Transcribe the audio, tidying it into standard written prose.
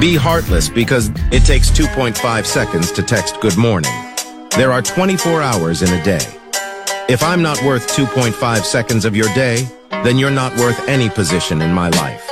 Be heartless because it takes 2.5 seconds to text good morning. There are 24 hours in a day. If I'm not worth 2.5 seconds of your day, then you're not worth any position in my life.